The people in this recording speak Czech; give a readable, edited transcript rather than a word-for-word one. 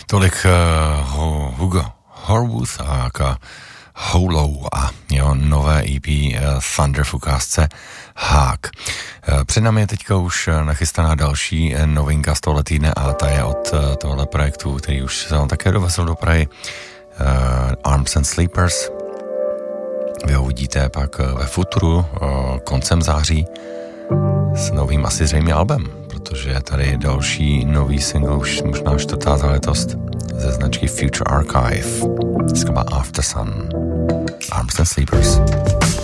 Tolik Hugo Horvath a Holo a jeho nové EP Thunder v ukázce Hák. Před námi je teďka už nachystaná další novinka z tohle týdne a ta je od tohle projektu, který už se vám také dovezl do Prahy, Arms and Sleepers. Vy ho uvidíte pak ve Futuru koncem září s novým asi zřejmě albem, protože je tady další nový single, už možná 4. záležitost ze značky Future Archive. Dneska má After Sun. Arms and Sleepers.